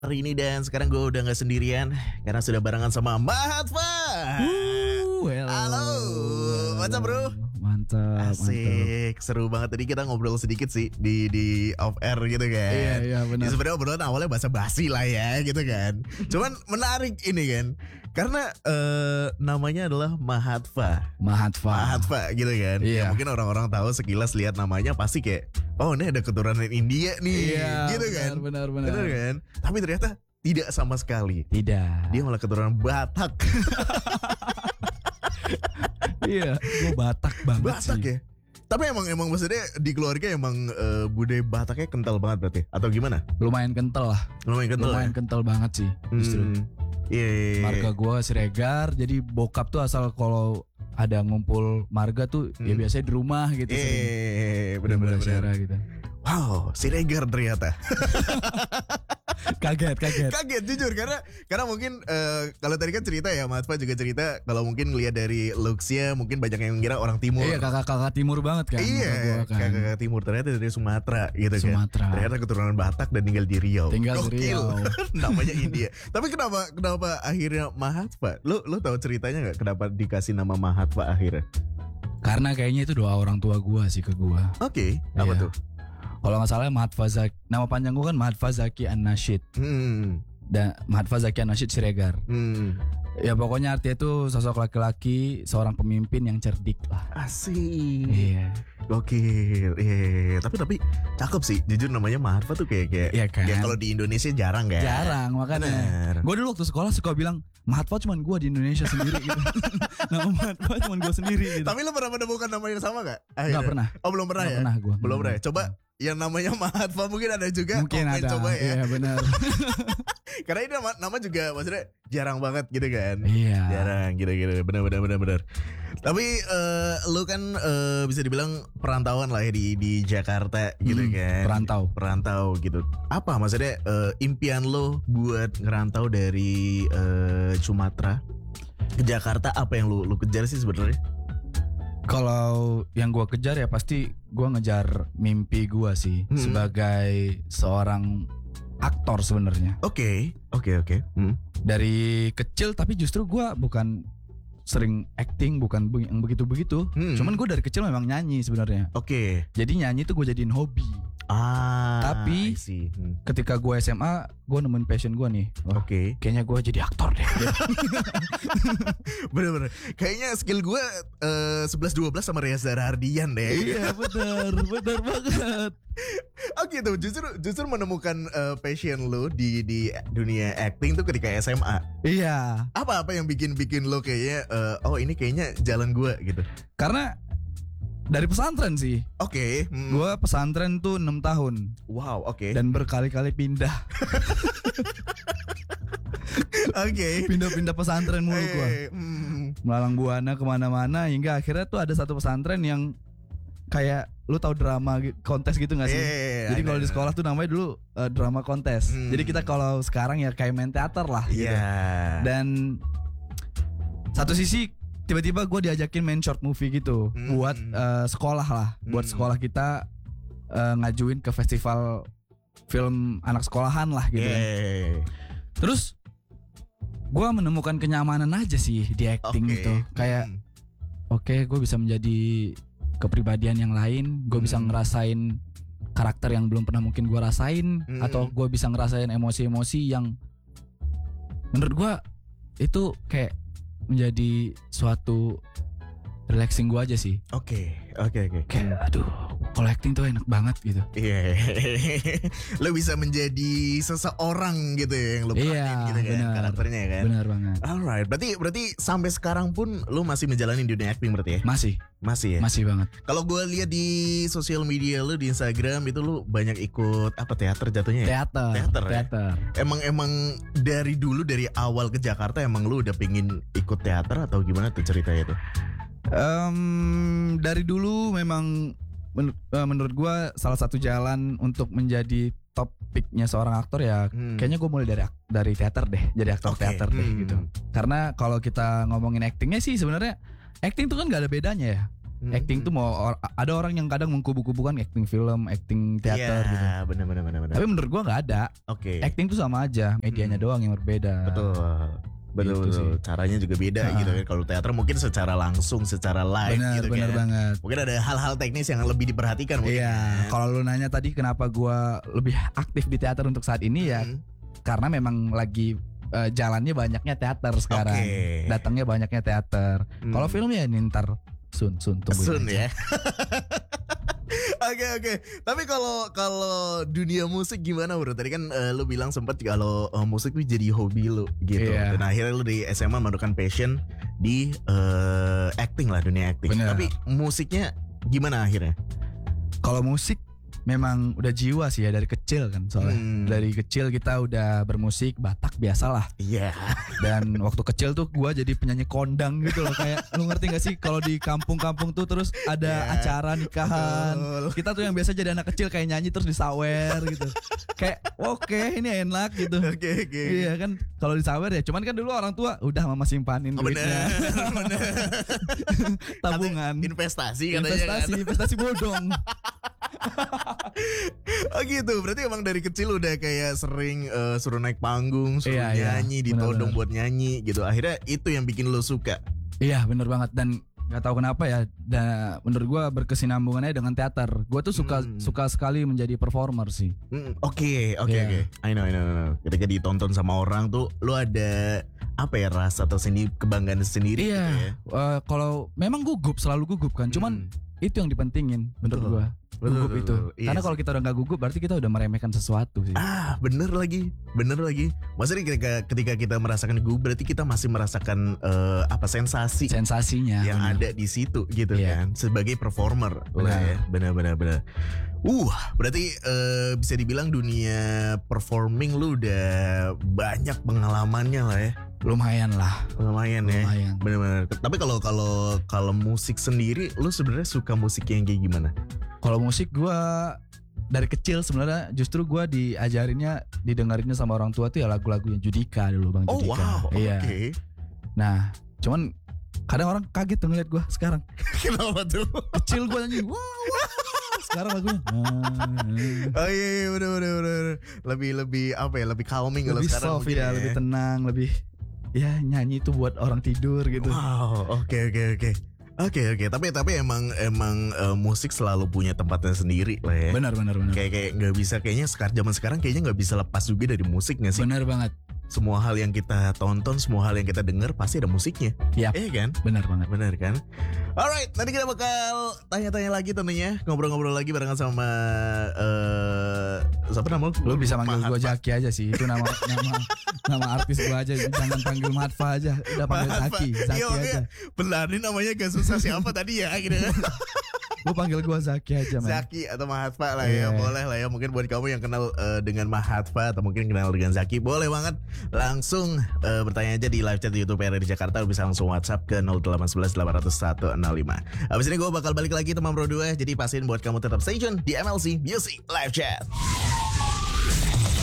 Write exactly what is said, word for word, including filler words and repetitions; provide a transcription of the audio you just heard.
hari ini dan sekarang gue udah gak sendirian karena sudah barengan sama Mahatfa. Uh, hello. Halo, what's up bro? Mantap, Asik, mantap. seru banget. Tadi kita ngobrol sedikit sih di di off air gitu kan. Iya, iya benar. Ya, sebenarnya obrolan awalnya bahasa basi lah ya gitu kan. Cuman menarik ini kan, karena uh, namanya adalah Mahatfa. Mahatfa. Mahatfa gitu kan. Iya. Ya, mungkin orang-orang tahu sekilas lihat namanya pasti kayak, oh ini ada keturunan India nih, Iya, gitu benar, kan. benar, benar. Benar kan? Tapi ternyata tidak sama sekali. Tidak. Dia malah keturunan Batak. Iya, gue Batak banget Batak sih. ya. Tapi emang emang maksudnya di keluarga emang uh, budaya Bataknya kental banget berarti atau gimana? Lumayan kental lah. Lumayan kental. Lumayan ya? kental banget sih. Justru. Hmm. Iya. iya, iya. Marga gue Siregar, jadi bokap tuh asal kalau ada ngumpul marga tuh Hmm. ya biasanya di rumah gitu. Iya, sering. benar-benar Beracara gitu. Wow, Siregar ternyata. Kaget, kaget. Kaget jujur karena karena mungkin uh, kalau tadi kan cerita ya Mas Fa juga cerita kalau mungkin lihat dari looks-nya mungkin banyak yang ngira orang timur. Iya, kakak-kakak timur banget kan. Iya, muka gua kan. kakak timur ternyata dari Sumatera gitu kan. Sumatera. Ternyata keturunan Batak dan tinggal di Riau. Tinggal di Gokil. Riau. Namanya India. Tapi kenapa kenapa akhirnya Mahatfa? Lu lu tahu ceritanya nggak kenapa dikasih nama Mahatfa akhirnya? Karena kayaknya itu doa orang tua gua sih ke gua. Oke, apa Iya. tuh? Kalau nggak salah Mahatfa Zaki, nama panjang gue kan Mahatfa Zaki An-Nashid Hmm. dan Mahatfa Zaki An-Nashid Siregar. Hmm. Ya pokoknya artinya itu sosok laki-laki, seorang pemimpin yang cerdik lah. Asik. Iya. Gokil. Iya. Tapi tapi cakep sih. Jujur namanya Mahatfa tuh kayak kayak. Iya kan? Ya kalau di Indonesia jarang kan. Jarang makanya. Bener. Gue dulu waktu sekolah suka bilang Mahatfa cuma gue di Indonesia sendiri gitu. Nama Mahatfa cuma gue sendiri gitu. Tapi lu pernah menemukan nama yang sama gak? Nggak pernah. Oh belum pernah Nggak ya? pernah gua. Belum pernah ya? Coba yang namanya Mahatfa mungkin ada juga. Mungkin Komen ada. Coba ya. Iya benar. Karena ini nama, nama juga maksudnya jarang banget gitu kan. Iya. Jarang gitu-gitu. Benar-benar benar-benar. Tapi eh, lu kan eh, bisa dibilang perantauan lah ya di di Jakarta gitu Hmm, kan. perantau. Perantau gitu. Apa maksudnya eh, impian lu buat ngerantau dari eh, Sumatera ke Jakarta, apa yang lu lu kejar sih sebenarnya? Kalau yang gue kejar ya pasti gue ngejar mimpi gue sih Hmm. sebagai seorang aktor sebenarnya. Oke, oke, oke. Hmm. Dari kecil tapi justru gue bukan sering acting, bukan be- yang begitu-begitu. Hmm. Cuman gue dari kecil memang nyanyi sebenarnya. Oke. Jadi nyanyi tuh gue jadiin hobi. Ah. I Tapi- see. Hmm. Ketika gue S M A, gue nemuin passion gue nih. Wah, Oke. kayaknya gue jadi aktor deh. Bener-bener. Kayaknya skill gue eh, sebelas dua belas sama Reza Rahardian deh. Iya benar, benar banget. Oh gitu. Justru justru menemukan eh, passion lo di di dunia acting tuh ketika S M A. Iya, Apa apa yang bikin bikin lo kayaknya eh, oh ini kayaknya jalan gue gitu. karena dari pesantren sih. Oke. hmm. Gue pesantren tuh enam tahun. Wow. Oke. Dan berkali-kali pindah. Oke. Pindah-pindah pesantren mulu gue. Eh, hmm. Melalang buana kemana-mana. Hingga akhirnya tuh ada satu pesantren yang kayak lu tahu drama gi- kontes gitu gak sih? Iya, Jadi ada, kalau di ada. sekolah tuh namanya dulu eh, drama kontes. Hmm. Jadi kita kalau sekarang ya kayak main teater lah gitu. Iya. Dan satu sisi tiba-tiba gue diajakin main short movie gitu Hmm. buat eh, sekolah lah, buat Hmm. sekolah kita eh, ngajuin ke festival film anak sekolahan lah gitu. kan. Yeay. Terus gue menemukan kenyamanan aja sih di acting Oke. gitu. Kayak Hmm. oke gue bisa menjadi kepribadian yang lain, gue bisa Hmm. ngerasain karakter yang belum pernah mungkin gue rasain, Hmm. atau gue bisa ngerasain emosi-emosi yang menurut gue itu kayak menjadi suatu relaxing gue aja sih. Oke, oke, oke. Kayak aduh, kalau acting tuh enak banget gitu. Iya, lo bisa menjadi seseorang gitu ya yang lo peranin Iya, gitu kan benar. karakternya ya kan. Benar banget. Alright, berarti berarti sampai sekarang pun lo masih menjalani dunia acting berarti ya? Masih, Masih ya. masih banget. Kalau gue lihat di sosial media lo di Instagram itu lo banyak ikut apa teater jatuhnya ya? Teater, Teater ya? teater. Emang emang dari dulu dari awal ke Jakarta emang lo udah pengen ikut teater atau gimana tuh ceritanya tuh? Em, dari dulu memang men- eh, menurut gue salah satu jalan untuk menjadi top picknya seorang aktor ya Hmm. kayaknya gue mulai dari ak- dari teater deh, jadi aktor Oke, teater deh hmm. gitu. Karena kalau kita ngomongin actingnya sih sebenarnya acting tuh kan nggak ada bedanya ya. Hmm. Acting tuh mau or- ada orang yang kadang mengkubu-kubukan acting film, acting teater gitu. Iya, benar benar benar benar. Tapi menurut gua nggak ada. Oke. Acting tuh sama aja, medianya Hmm. doang yang berbeda. Betul. Betul, Gitu betul. sih. Caranya juga beda Ha-ha. gitu kan. Kalau teater mungkin secara langsung, secara live Benar, gitu benar kan. banget. Mungkin ada hal-hal teknis yang lebih diperhatikan mungkin. Iya, kan. kalau lu nanya tadi kenapa gua lebih aktif di teater untuk saat ini ya Hmm. karena memang lagi eh, jalannya banyaknya teater sekarang. Oke. Datangnya banyaknya teater. Hmm. Kalau film ya ini ntar sun sun tungguin Sun aja. ya. Oke oke. Tapi kalau kalau dunia musik gimana bro? Tadi kan eh, lu bilang sempet kalau eh, musik tuh jadi hobi lu gitu. Iya. Dan akhirnya lu di S M A menemukan passion di eh, acting lah, dunia acting. Bener. Tapi musiknya gimana akhirnya? Kalau musik memang udah jiwa sih ya dari kecil kan soalnya. Hmm. Dari kecil kita udah bermusik Batak biasalah. Iya. Dan waktu kecil tuh gua jadi penyanyi kondang gitu loh. Kayak lu ngerti gak sih kalau di kampung-kampung tuh terus ada Iya. acara nikahan. Betul. Kita tuh yang biasa jadi anak kecil kayak nyanyi terus disawer gitu. Kayak oke ini enak gitu. Oke oke. Iya kan kalau disawer ya cuman kan dulu orang tua udah mama simpanin Oh, bener, duitnya. bener. Tabungan. Katanya investasi katanya Investasi, kan. investasi bodong. Oh gitu, berarti emang dari kecil udah kayak sering eh, suruh naik panggung, suruh Iya, iya. nyanyi, ditodong Benar-benar. buat nyanyi gitu. Akhirnya itu yang bikin lo suka. Iya bener banget dan nggak tahu kenapa ya. Dan menurut gua berkesinambungannya dengan teater. Gua tuh suka Hmm. suka sekali menjadi performer sih. Hmm, Oke, oke, Iya. oke. I know, I know, I know. Ketika ditonton sama orang tuh, lo ada apa ya rasa tersendiri, kebanggaan sendiri Iya. gitu ya. Eh, kalau memang gugup selalu gugup kan. Cuman Hmm. itu yang dipentingin menurut Betul. gua. Betul, Gugup betul, itu. betul. Iya Karena sih. kalau kita udah nggak gugup berarti kita udah meremehkan sesuatu sih. Ah, bener lagi, bener lagi. Maksudnya ketika ketika kita merasakan gugup, berarti kita masih merasakan eh, apa sensasi Sensasinya. yang bener. ada di situ gitu Iya. kan, sebagai performer. Benar. Lah ya, benar-benar benar. Uh, berarti eh, bisa dibilang dunia performing lu udah banyak pengalamannya lah ya, Lumayan lah. lumayan ya. Lumayan. Benar-benar. Tapi kalau kalau kalau musik sendiri, lu sebenarnya suka musik yang kayak gimana? Kalau musik gua dari kecil sebenarnya justru gua diajarinnya didengerinnya sama orang tua tuh ya lagu-lagunya Judika dulu Bang Oh Judika. wow, oke. Iya. Nah, cuman kadang orang kaget tuh ngeliat gua sekarang. Kenapa tuh? Kecil gua nyanyi, wow, wow. Sekarang lagunya Oh iya, iya bener bener bener. Lebih lebih apa ya? Lebih calming kalau lebih sekarang soft mungkin ya, lebih tenang, lebih ya nyanyi itu buat orang tidur gitu. Wow, oke oke oke. Oke oke, tapi tapi emang emang eh, musik selalu punya tempatnya sendiri lah ya. Benar benar benar. Kayak kayak nggak bisa kayaknya sekarang zaman sekarang kayaknya nggak bisa lepas juga dari musik nggak sih? Benar banget. Semua hal yang kita tonton, semua hal yang kita dengar pasti ada musiknya. Yap. Iya kan? Benar banget. Benar kan? Alright, nanti kita bakal tanya-tanya lagi tentunya, ngobrol-ngobrol lagi barengan sama eh siapa nama Lu bisa manggil Mahatma. gua Zaki aja sih. Itu nama nama nama artis gua aja. Jangan panggil Matfa aja. Udah panggil Mahatma. Zaki, Zaki Iya, aja. makanya Belani namanya gak susah siapa tadi ya akhirnya. Lu panggil gua Zaki aja, man. Zaki atau Mahatma lah ya, Iya. boleh lah ya. Mungkin buat kamu yang kenal eh, dengan Mahatma atau mungkin kenal dengan Zaki, boleh banget langsung eh, bertanya aja di live chat di YouTube R R D Jakarta. Lu bisa langsung WhatsApp ke nol delapan satu satu delapan nol satu nol lima. Abis ini gue bakal balik lagi teman bro dua, jadi pastiin buat kamu tetap stay tune di M L C Music Live Chat.